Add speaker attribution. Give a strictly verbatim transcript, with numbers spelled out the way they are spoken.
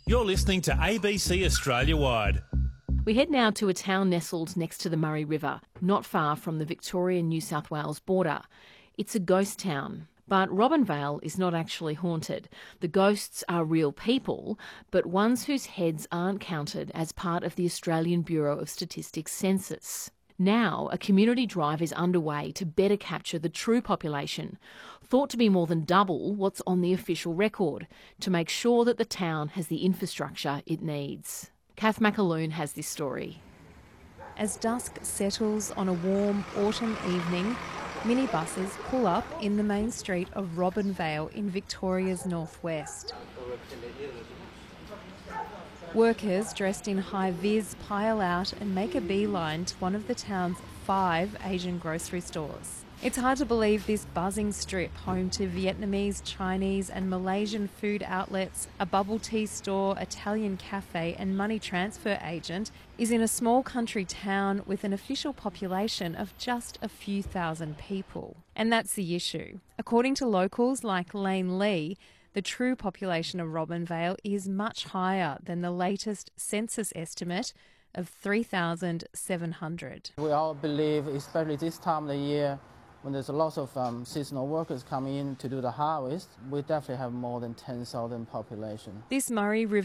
Speaker 1: You're listening to A B C Australia Wide.
Speaker 2: We head now to a town nestled next to the Murray River, not far from the Victoria-New South Wales border. It's a ghost town, but Robinvale is not actually haunted. The ghosts are real people, but ones whose heads aren't counted as part of the Australian Bureau of Statistics census. Now, a community drive is underway to better capture the true population, thought to be more than double what's on the official record, to make sure that the town has the infrastructure it needs. Kath McAloon has this story.
Speaker 3: As dusk settles on a warm autumn evening, minibuses pull up in the main street of Robinvale in Victoria's northwest. Workers dressed in high-vis pile out and make a beeline to one of the town's five Asian grocery stores. It's hard to believe this buzzing strip, home to Vietnamese, Chinese and Malaysian food outlets, a bubble tea store, Italian cafe and money transfer agent, is in a small country town with an official population of just a few thousand people. And that's the issue. According to locals like Lane Lee, the true population of Robinvale is much higher than the latest census estimate of three thousand seven hundred.
Speaker 4: We all believe, especially this time of the year, when there's a lot of um, seasonal workers coming in to do the harvest, we definitely have more than ten thousand population.
Speaker 3: This Murray River